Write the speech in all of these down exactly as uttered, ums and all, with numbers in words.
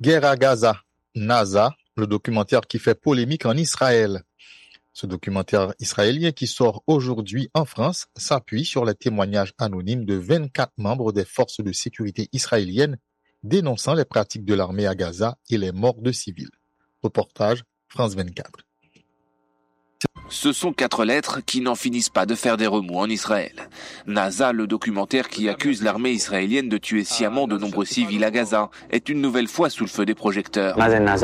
Guerre à Gaza, NASA, le documentaire qui fait polémique en Israël. Ce documentaire israélien qui sort aujourd'hui en France s'appuie sur les témoignages anonymes de vingt-quatre membres des forces de sécurité israéliennes dénonçant les pratiques de l'armée à Gaza et les morts de civils. Reportage France vingt-quatre. Ce sont quatre lettres qui n'en finissent pas de faire des remous en Israël. NASA, le documentaire qui accuse l'armée israélienne de tuer sciemment de nombreux civils à Gaza, est une nouvelle fois sous le feu des projecteurs.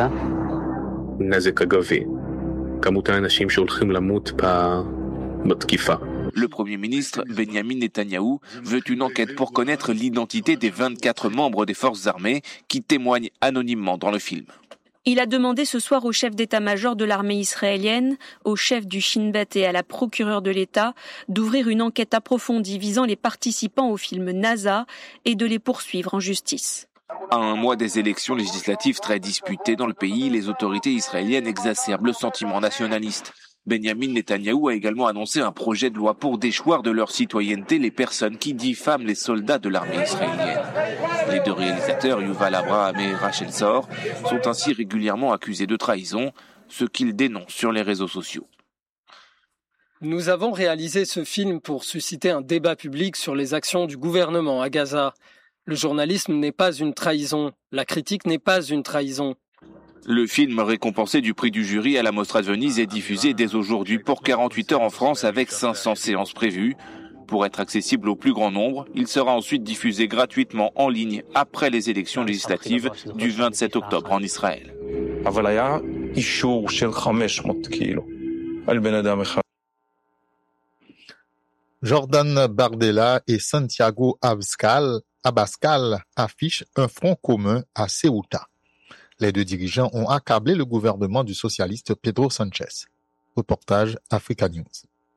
Le Premier ministre, Benjamin Netanyahou, veut une enquête pour connaître l'identité des vingt-quatre membres des forces armées qui témoignent anonymement dans le film. Il a demandé ce soir au chef d'état-major de l'armée israélienne, au chef du Shin Bet et à la procureure de l'État d'ouvrir une enquête approfondie visant les participants au film NASA et de les poursuivre en justice. À un mois des élections législatives très disputées dans le pays, les autorités israéliennes exacerbent le sentiment nationaliste. Benjamin Netanyahou a également annoncé un projet de loi pour déchoir de leur citoyenneté les personnes qui diffament les soldats de l'armée israélienne. Les deux réalisateurs, Yuval Abraham et Rachel Zor, sont ainsi régulièrement accusés de trahison, ce qu'ils dénoncent sur les réseaux sociaux. Nous avons réalisé ce film pour susciter un débat public sur les actions du gouvernement à Gaza. Le journalisme n'est pas une trahison, la critique n'est pas une trahison. Le film récompensé du prix du jury à la Mostra de Venise est diffusé dès aujourd'hui pour quarante-huit heures en France avec cinq cents séances prévues. Pour être accessible au plus grand nombre, il sera ensuite diffusé gratuitement en ligne après les élections législatives du vingt-sept octobre en Israël. Jordan Bardella et Santiago Abascal, Abascal affichent un front commun à Ceuta. Les deux dirigeants ont accablé le gouvernement du socialiste Pedro Sanchez. Reportage Africa News.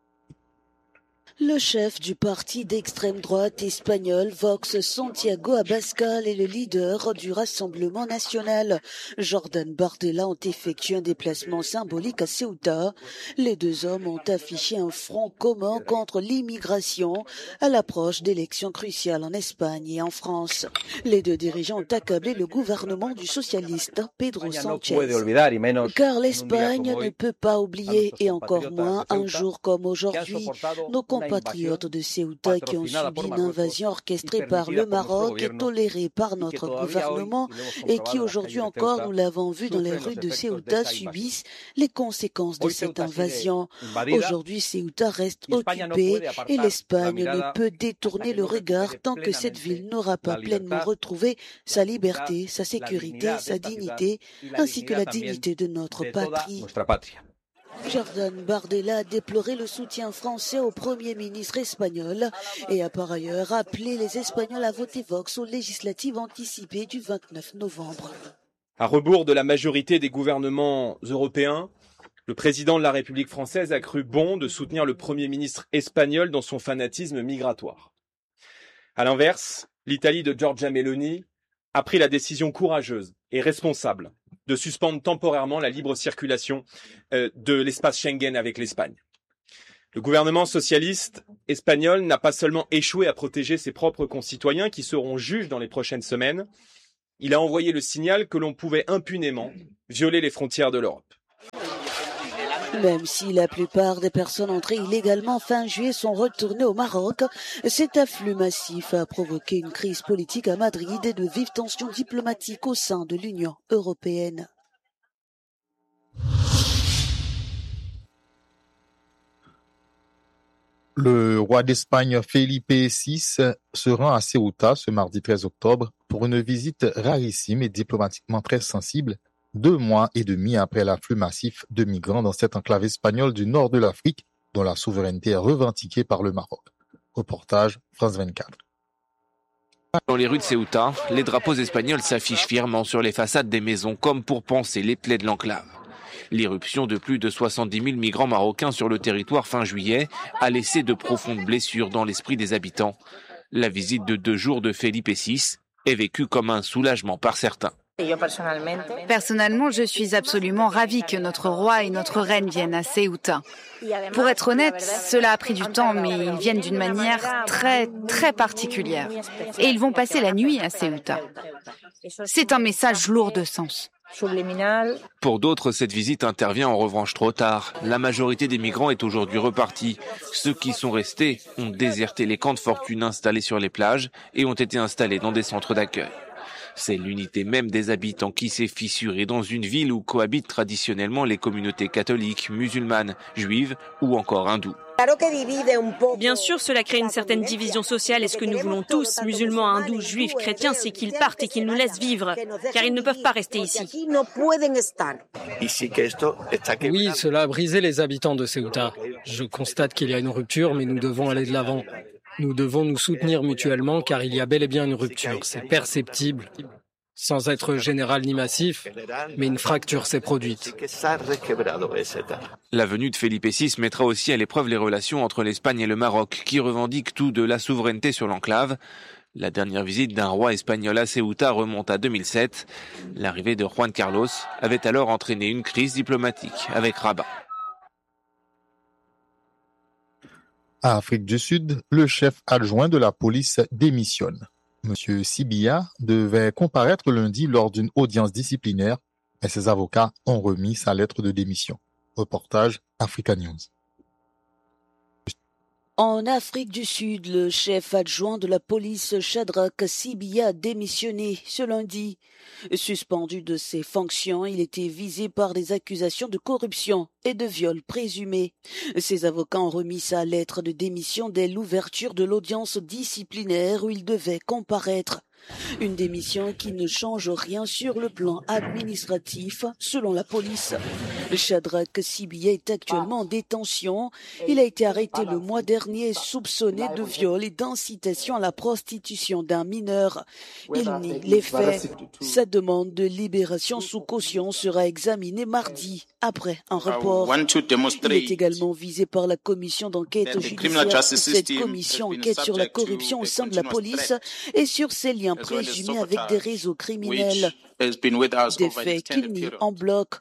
Le chef du parti d'extrême droite espagnol Vox, Santiago Abascal, est le leader du Rassemblement national. Jordan Bardella ont effectué un déplacement symbolique à Ceuta. Les deux hommes ont affiché un front commun contre l'immigration à l'approche d'élections cruciales en Espagne et en France. Les deux dirigeants ont accablé le gouvernement du socialiste Pedro Sanchez. Car l'Espagne ne peut pas oublier, et encore moins un jour comme aujourd'hui, nos compatriotes de Ceuta qui ont subi une invasion orchestrée par le Maroc et tolérée par notre gouvernement et qui aujourd'hui encore, nous l'avons vu dans les rues de Ceuta, subissent les conséquences de cette invasion. Aujourd'hui, Ceuta reste occupée et l'Espagne ne peut détourner le regard tant que cette ville n'aura pas pleinement retrouvé sa liberté, sa sécurité, sa dignité, ainsi que la dignité de notre patrie. Jordan Bardella a déploré le soutien français au Premier ministre espagnol et a par ailleurs appelé les Espagnols à voter Vox aux législatives anticipées du vingt-neuf novembre. À rebours de la majorité des gouvernements européens, le président de la République française a cru bon de soutenir le Premier ministre espagnol dans son fanatisme migratoire. À l'inverse, l'Italie de Giorgia Meloni a pris la décision courageuse et responsable de suspendre temporairement la libre circulation euh, de l'espace Schengen avec l'Espagne. Le gouvernement socialiste espagnol n'a pas seulement échoué à protéger ses propres concitoyens qui seront juges dans les prochaines semaines, il a envoyé le signal que l'on pouvait impunément violer les frontières de l'Europe. Même si la plupart des personnes entrées illégalement fin juillet sont retournées au Maroc, cet afflux massif a provoqué une crise politique à Madrid et de vives tensions diplomatiques au sein de l'Union européenne. Le roi d'Espagne Felipe six se rend à Ceuta ce mardi treize octobre pour une visite rarissime et diplomatiquement très sensible, deux mois et demi après l'afflux massif de migrants dans cette enclave espagnole du nord de l'Afrique, dont la souveraineté est revendiquée par le Maroc. Reportage France vingt-quatre. Dans les rues de Ceuta, les drapeaux espagnols s'affichent fièrement sur les façades des maisons comme pour panser les plaies de l'enclave. L'irruption de plus de soixante-dix mille migrants marocains sur le territoire fin juillet a laissé de profondes blessures dans l'esprit des habitants. La visite de deux jours de Felipe six est vécue comme un soulagement par certains. Personnellement, je suis absolument ravie que notre roi et notre reine viennent à Ceuta. Pour être honnête, cela a pris du temps, mais ils viennent d'une manière très, très particulière. Et ils vont passer la nuit à Ceuta. C'est un message lourd de sens. Pour d'autres, cette visite intervient en revanche trop tard. La majorité des migrants est aujourd'hui repartie. Ceux qui sont restés ont déserté les camps de fortune installés sur les plages et ont été installés dans des centres d'accueil. C'est l'unité même des habitants qui s'est fissurée dans une ville où cohabitent traditionnellement les communautés catholiques, musulmanes, juives ou encore hindoues. Bien sûr, cela crée une certaine division sociale et ce que nous voulons tous, musulmans, hindous, juifs, chrétiens, c'est qu'ils partent et qu'ils nous laissent vivre, car ils ne peuvent pas rester ici. Oui, cela a brisé les habitants de Ceuta. Je constate qu'il y a une rupture, mais nous devons aller de l'avant. Nous devons nous soutenir mutuellement car il y a bel et bien une rupture. C'est perceptible, sans être général ni massif, mais une fracture s'est produite. La venue de Felipe six mettra aussi à l'épreuve les relations entre l'Espagne et le Maroc, qui revendiquent tous de la souveraineté sur l'enclave. La dernière visite d'un roi espagnol à Ceuta remonte à deux mille sept. L'arrivée de Juan Carlos avait alors entraîné une crise diplomatique avec Rabat. À Afrique du Sud, le chef adjoint de la police démissionne. Monsieur Sibia devait comparaître lundi lors d'une audience disciplinaire, mais ses avocats ont remis sa lettre de démission. Reportage Africa News. En Afrique du Sud, le chef adjoint de la police Shadrack Sibia a démissionné ce lundi. Suspendu de ses fonctions, il était visé par des accusations de corruption et de viol présumé. Ses avocats ont remis sa lettre de démission dès l'ouverture de l'audience disciplinaire où il devait comparaître. Une démission qui ne change rien sur le plan administratif, selon la police. Shadrack Sibia est actuellement en détention. Il a été arrêté le mois dernier soupçonné de viol et d'incitation à la prostitution d'un mineur. Il nie les faits. Sa demande de libération sous caution sera examinée mardi, après un report. Il est également visé par la commission d'enquête judiciaire. Cette commission enquête sur la corruption au sein de la police et sur ses liens présumés avec des réseaux criminels. Des faits qu'il nie en bloc.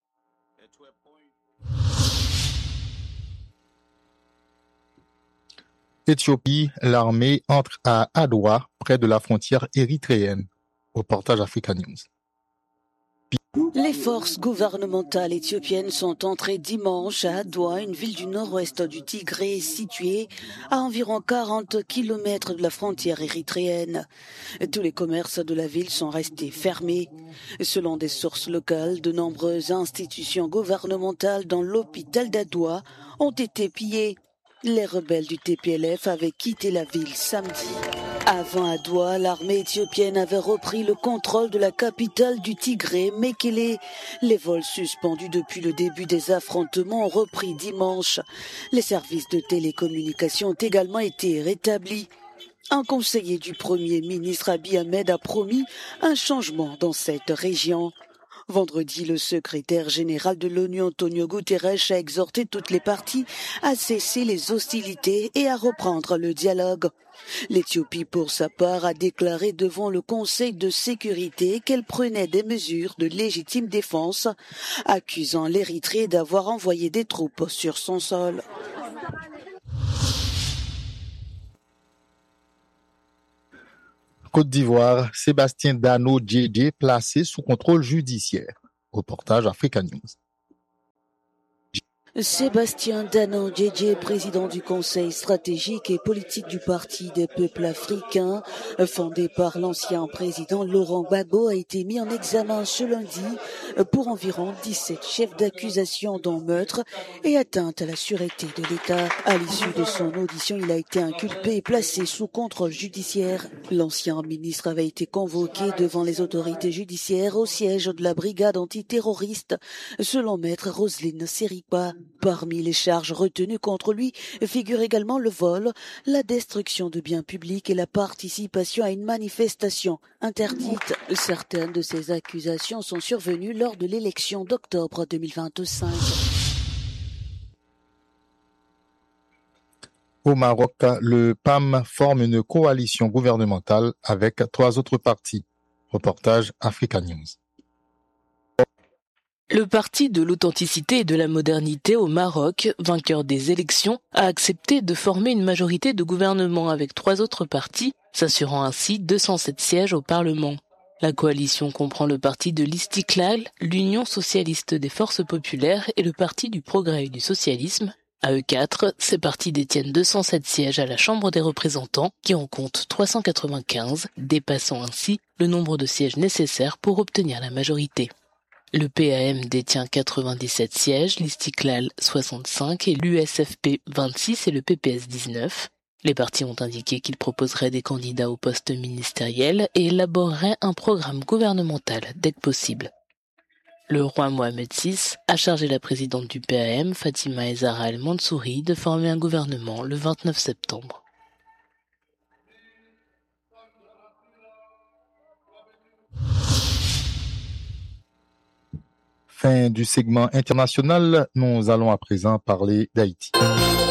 Éthiopie, l'armée entre à Adwa, près de la frontière érythréenne. Reportage Africa News. Les forces gouvernementales éthiopiennes sont entrées dimanche à Adwa, une ville du nord-ouest du Tigré située à environ quarante kilomètres de la frontière érythréenne. Tous les commerces de la ville sont restés fermés. Selon des sources locales, de nombreuses institutions gouvernementales dans l'hôpital d'Adwa ont été pillées. Les rebelles du T P L F avaient quitté la ville samedi. Avant Adwa, l'armée éthiopienne avait repris le contrôle de la capitale du Tigré, Mekele. Les vols suspendus depuis le début des affrontements ont repris dimanche. Les services de télécommunication ont également été rétablis. Un conseiller du Premier ministre Abiy Ahmed a promis un changement dans cette région. Vendredi, le secrétaire général de l'ONU, Antonio Guterres, a exhorté toutes les parties à cesser les hostilités et à reprendre le dialogue. L'Éthiopie, pour sa part, a déclaré devant le Conseil de sécurité qu'elle prenait des mesures de légitime défense, accusant l'Érythrée d'avoir envoyé des troupes sur son sol. Côte d'Ivoire, Sébastien Dano J J placé sous contrôle judiciaire. Reportage Africa News. Sébastien Dano J J, président du Conseil stratégique et politique du Parti des peuples africains, fondé par l'ancien président Laurent Gbagbo, a été mis en examen ce lundi pour environ dix-sept chefs d'accusation dont meurtre et atteinte à la sûreté de l'État. À l'issue de son audition, il a été inculpé et placé sous contrôle judiciaire. L'ancien ministre avait été convoqué devant les autorités judiciaires au siège de la brigade antiterroriste, selon maître Roselyne Seripa. Parmi les charges retenues contre lui figurent également le vol, la destruction de biens publics et la participation à une manifestation interdite. Certaines de ces accusations sont survenues lors de l'élection d'octobre deux mille vingt-cinq. Au Maroc, le P A M forme une coalition gouvernementale avec trois autres partis. Reportage Africa News. Le parti de l'authenticité et de la modernité au Maroc, vainqueur des élections, a accepté de former une majorité de gouvernement avec trois autres partis, s'assurant ainsi deux cent sept sièges au Parlement. La coalition comprend le parti de l'Istiklal, l'Union socialiste des forces populaires et le parti du progrès et du socialisme. À eux quatre, ces partis détiennent deux cent sept sièges à la Chambre des représentants, qui en compte trois cent quatre-vingt-quinze, dépassant ainsi le nombre de sièges nécessaires pour obtenir la majorité. Le P A M détient quatre-vingt-dix-sept sièges, l'Istiklal soixante-cinq et l'U S F P vingt-six et le P P S dix-neuf. Les partis ont indiqué qu'ils proposeraient des candidats au poste ministériel et élaboreraient un programme gouvernemental dès que possible. Le roi Mohamed six a chargé la présidente du P A M, Fatima El Zahra El Mansouri, de former un gouvernement le vingt-neuf septembre. Fin du segment international, nous allons à présent parler d'Haïti.